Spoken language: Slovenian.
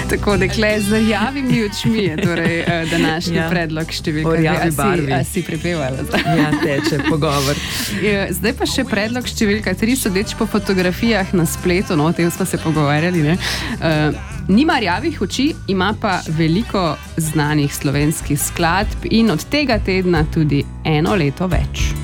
Tako, dekle, z rjavimi očmi je torej današnji predlog številka. Rjavi barvi. A si prepevala? Ja, teče pogovor. Zdaj pa še predlog številka 3, sodeč po fotografijah na spletu, no, o tem smo se pogovarjali, ne? Nima rjavih oči, ima pa veliko znanih slovenskih skladb in od tega tedna tudi 1 leto več.